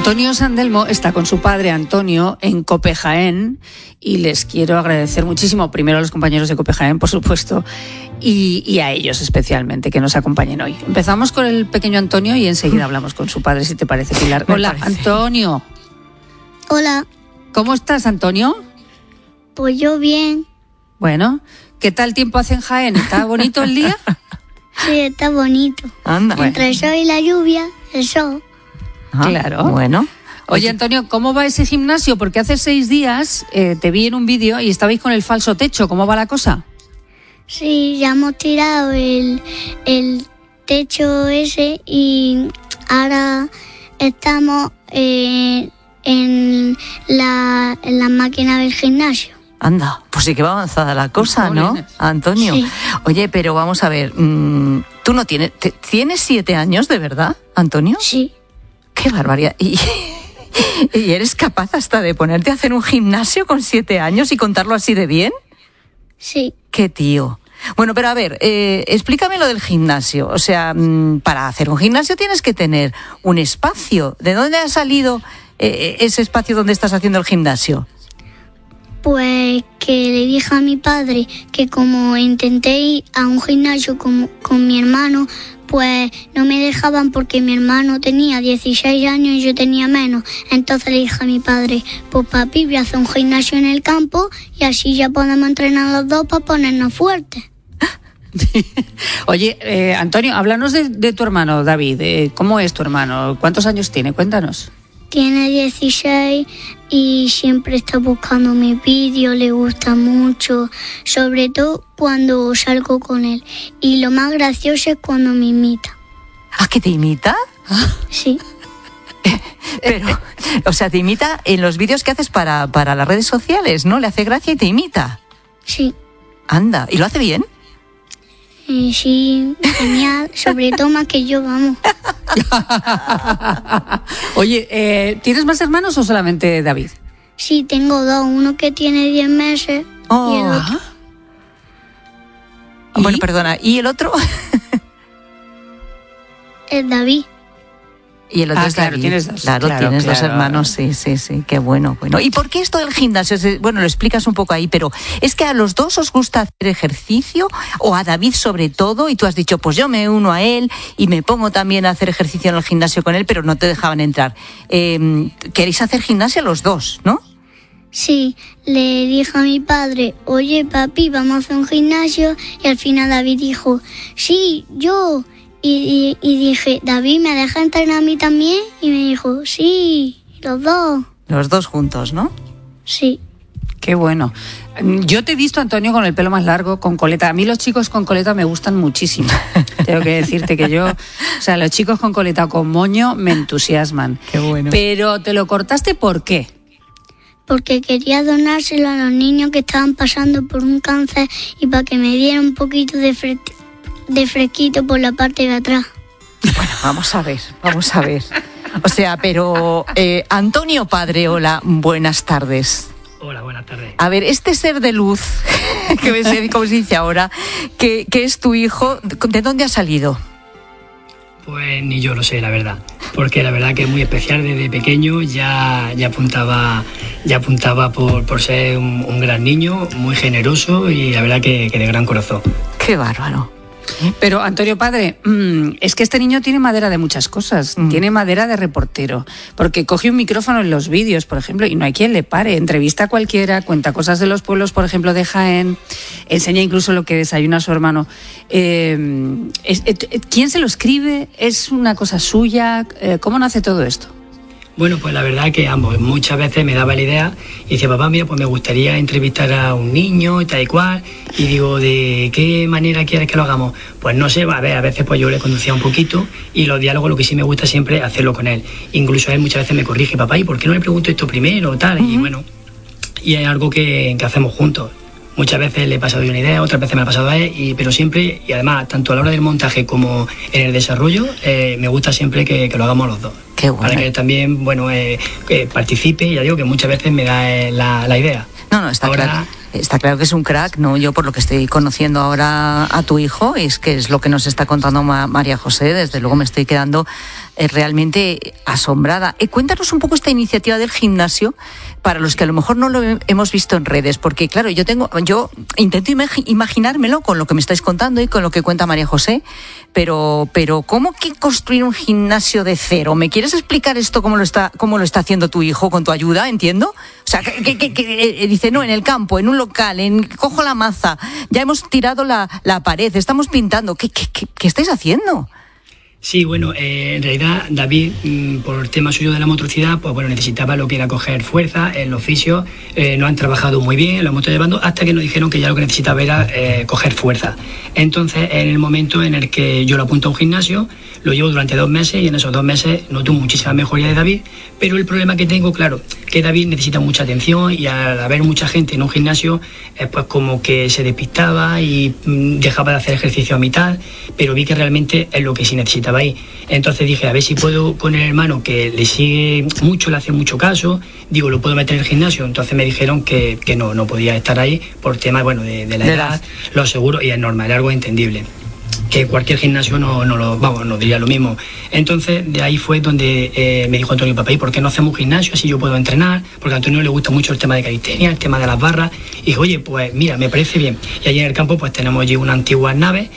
Antonio Sandelmo está con su padre Antonio en Cope Jaén y les quiero agradecer muchísimo, primero a los compañeros de Cope Jaén, por supuesto, y a ellos especialmente que nos acompañen hoy. Empezamos con el pequeño Antonio y enseguida hablamos con su padre, si te parece, Pilar. Hola, Antonio. Hola. ¿Cómo estás, Antonio? Pues yo bien. Bueno, ¿qué tal tiempo hace en Jaén? ¿Está bonito el día? Sí, está bonito. Anda. Entre el sol y la lluvia, el sol. Claro. Bueno. Oye, Antonio, ¿cómo va ese gimnasio? Porque hace 6 días te vi en un vídeo y estabais con el falso techo. ¿Cómo va la cosa? Sí, ya hemos tirado el techo ese y ahora estamos en la máquina del gimnasio. Anda, pues sí que va avanzada la cosa, ¿no, Antonio? Sí. Oye, pero vamos a ver, ¿tú no tienes 7 años de verdad, Antonio? Sí. ¡Qué barbaridad! ¿Y eres capaz hasta de ponerte a hacer un gimnasio con 7 años y contarlo así de bien? Sí. ¡Qué tío! Bueno, pero a ver, explícame lo del gimnasio. O sea, para hacer un gimnasio tienes que tener un espacio. ¿De dónde ha salido ese espacio donde estás haciendo el gimnasio? Pues que le dije a mi padre que como intenté ir a un gimnasio con mi hermano, pues no me dejaban porque mi hermano tenía 16 años y yo tenía menos. Entonces le dije a mi padre, pues papi, voy a hacer un gimnasio en el campo y así ya podemos entrenar los dos para ponernos fuertes. Oye, Antonio, háblanos de tu hermano, David. ¿Cómo es tu hermano? ¿Cuántos años tiene? Cuéntanos. Tiene 16 y siempre está buscando mis vídeos, le gusta mucho, sobre todo cuando salgo con él. Y lo más gracioso es cuando me imita. ¿Ah, que te imita? Sí. Pero, o sea, te imita en los vídeos que haces para las redes sociales, ¿no? Le hace gracia y te imita. Sí. Anda, ¿y lo hace bien? Sí, genial, sobre todo más que yo, vamos. Oye, ¿tienes más hermanos o solamente David? Sí, tengo 2, uno que tiene 10 meses y el otro. Bueno, perdona, ¿y el otro? Es David. Y el otro es claro, David. tienes dos. Claro, tienes dos hermanos, sí, qué bueno. ¿Y por qué esto del gimnasio? Bueno, lo explicas un poco ahí, pero ¿es que a los dos os gusta hacer ejercicio? ¿O a David sobre todo? Y tú has dicho, pues yo me uno a él y me pongo también a hacer ejercicio en el gimnasio con él, pero no te dejaban entrar. ¿Queréis hacer gimnasia los dos, no? Sí, le dije a mi padre, oye papi, vamos a hacer un gimnasio, y al final David dijo, sí, yo. Y dije, David, ¿me deja entrenar a mí también? Y me dijo, sí, los dos. Los dos juntos, ¿no? Sí. Qué bueno. Yo te he visto, Antonio, con el pelo más largo, con coleta. A mí los chicos con coleta me gustan muchísimo. Tengo que decirte que yo, o sea, los chicos con coleta o con moño me entusiasman. Qué bueno. Pero ¿te lo cortaste por qué? Porque quería donárselo a los niños que estaban pasando por un cáncer y para que me diera un poquito de fresquito por la parte de atrás. Bueno, vamos a ver. O sea, pero Antonio padre, hola, buenas tardes. Hola, buenas tardes. A ver, este ser de luz, como se dice ahora, que es tu hijo, ¿de dónde ha salido? Pues ni yo lo sé, la verdad. Porque la verdad que es muy especial. Desde pequeño ya apuntaba por ser un gran niño, muy generoso y la verdad que de gran corazón. Qué bárbaro. Pero, Antonio padre, es que este niño tiene madera de muchas cosas. Tiene madera de reportero. Porque coge un micrófono en los vídeos, por ejemplo, y no hay quien le pare. Entrevista a cualquiera, cuenta cosas de los pueblos, por ejemplo, de Jaén. Enseña incluso lo que desayuna su hermano. ¿Quién se lo escribe? ¿Es una cosa suya? ¿Cómo nace todo esto? Bueno, pues la verdad que ambos. Muchas veces me daba la idea y decía, papá, mira, pues me gustaría entrevistar a un niño y tal y cual. Y digo, ¿de qué manera quieres que lo hagamos? Pues no sé, a veces pues yo le conducía un poquito y los diálogos lo que sí me gusta siempre es hacerlo con él. Incluso él muchas veces me corrige, papá, ¿y por qué no le pregunto esto primero o tal? Y bueno, y es algo que hacemos juntos. Muchas veces le he pasado yo una idea, otras veces me la ha pasado a él, pero siempre, y además, tanto a la hora del montaje como en el desarrollo, me gusta siempre que lo hagamos los dos. Qué bueno. Para que él también, que participe, ya digo que muchas veces me da la idea. No, está claro. Está claro que es un crack, ¿no? Yo por lo que estoy conociendo ahora a tu hijo, es que es lo que nos está contando María José, desde luego me estoy quedando realmente asombrada. Cuéntanos un poco esta iniciativa del gimnasio para los que a lo mejor no lo hemos visto en redes, porque claro, yo intento imaginármelo con lo que me estáis contando y con lo que cuenta María José, pero ¿cómo que construir un gimnasio de cero? ¿Me quieres explicar esto cómo lo está haciendo tu hijo con tu ayuda? Entiendo. O sea, que dice, no, en el campo, en un local, cojo la maza, ya hemos tirado la pared, estamos pintando. ¿Qué estáis haciendo? Sí, bueno, en realidad David, por el tema suyo de la motricidad, pues bueno, necesitaba lo que era coger fuerza. En los fisios no han trabajado muy bien, lo hemos estado llevando, hasta que nos dijeron que ya lo que necesitaba era coger fuerza. Entonces, en el momento en el que yo lo apunto a un gimnasio, lo llevo durante 2 meses y en esos 2 meses noto muchísima mejoría de David, pero el problema que tengo, claro, que David necesita mucha atención y al haber mucha gente en un gimnasio, pues como que se despistaba y dejaba de hacer ejercicio a mitad, pero vi que realmente es lo que sí necesitaba ahí. Entonces dije, a ver si puedo con el hermano, que le sigue mucho, le hace mucho caso, digo, lo puedo meter en el gimnasio. Entonces me dijeron que no podía estar ahí por temas, bueno, de la edad, lo seguro, y es normal, es algo entendible. Que cualquier gimnasio no diría lo mismo. Entonces de ahí fue donde me dijo Antonio, papá, ¿y por qué no hacemos un gimnasio? Así yo puedo entrenar, porque a Antonio le gusta mucho el tema de calistenia, el tema de las barras, y dije, oye, pues mira, me parece bien. Y allí en el campo pues tenemos allí unas antiguas naves,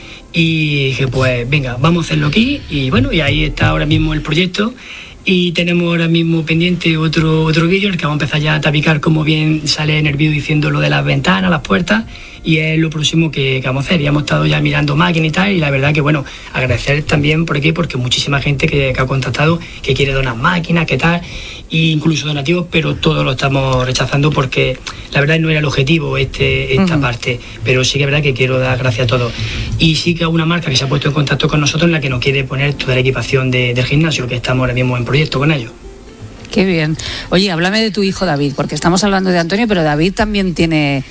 y dije, pues venga, vamos a hacerlo aquí, y bueno, y ahí está ahora mismo el proyecto. Y tenemos ahora mismo pendiente otro vídeo en el que vamos a empezar ya a tapicar, como bien sale en el vídeo diciendo lo de las ventanas, las puertas, y es lo próximo que vamos a hacer. Y hemos estado ya mirando máquinas y tal, y la verdad que bueno, agradecer también por aquí, porque muchísima gente que ha contactado, que quiere donar máquinas, que tal, e incluso donativos, pero todo lo estamos rechazando porque la verdad no era el objetivo esta parte, pero sí que es verdad que quiero dar gracias a todos. Y sí que hay una marca que se ha puesto en contacto con nosotros en la que nos quiere poner toda la equipación del gimnasio, que estamos ahora mismo en proyecto con ellos. Qué bien. Oye, háblame de tu hijo David, porque estamos hablando de Antonio, pero David también tiene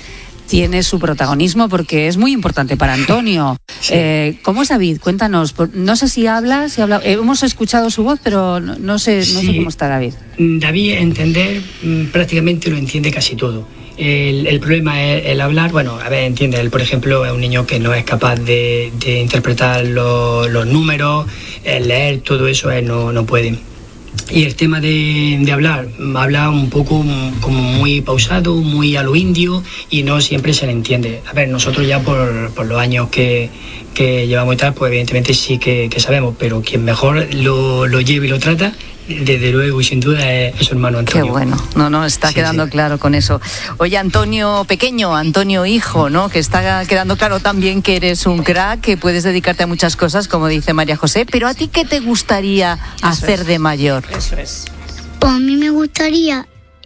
su protagonismo porque es muy importante para Antonio. Sí. ¿Cómo es David? Cuéntanos. No sé si habla. Hemos escuchado su voz, pero no sé cómo está David. David, entender, prácticamente lo entiende casi todo. El problema es el hablar. Bueno, a ver, entiende, él por ejemplo es un niño que no es capaz de interpretar los números, leer, todo eso, él no puede. Y el tema de hablar, habla un poco como muy pausado, muy a lo indio, y no siempre se le entiende. A ver, nosotros ya por los años que llevamos y tal, pues evidentemente sí que sabemos, pero quien mejor lo lleva y lo trata, desde luego y sin duda es su hermano Antonio. Qué bueno, no, está quedando claro con eso. Oye, Antonio pequeño, Antonio hijo, ¿no? Que está quedando claro también que eres un crack, que puedes dedicarte a muchas cosas, como dice María José, pero ¿a ti qué te gustaría hacer de mayor? Eso es. Pues a mí me gustaría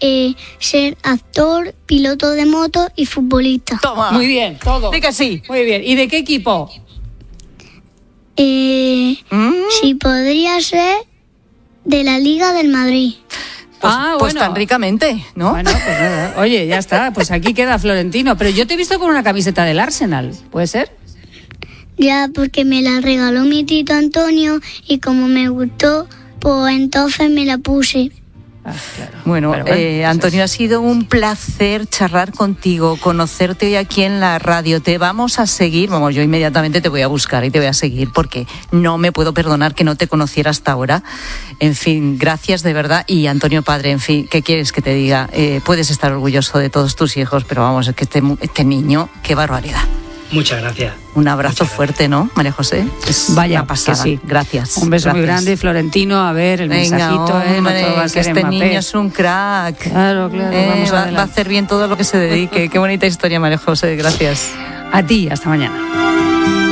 ser actor, piloto de moto y futbolista. Toma. Muy bien, todo. Diga sí. Muy bien. ¿Y de qué equipo? Si podría ser de la Liga del Madrid. Pues bueno. Tan ricamente, ¿no? Bueno, pues nada. Oye, ya está, pues aquí queda Florentino. Pero yo te he visto con una camiseta del Arsenal, ¿puede ser? Ya, porque me la regaló mi tito Antonio y como me gustó, pues entonces me la puse. Claro. Bueno, Antonio, ha sido un placer charlar contigo, conocerte hoy aquí en la radio. Te vamos a seguir, yo inmediatamente te voy a buscar y te voy a seguir porque no me puedo perdonar que no te conociera hasta ahora. En fin, gracias de verdad. Y Antonio padre, en fin, ¿qué quieres que te diga? Puedes estar orgulloso de todos tus hijos, pero vamos, es que este niño, qué barbaridad. Muchas gracias. Un abrazo fuerte, ¿no, María José? Vaya, una pasada. que sí. Gracias. Un beso muy grande, Florentino. A ver, el mensajito, hombre, no todo va a ser este Mbappé. niño es un crack. Claro, vamos va a hacer bien todo lo que se dedique. Qué bonita historia, María José. Gracias. A ti, hasta mañana.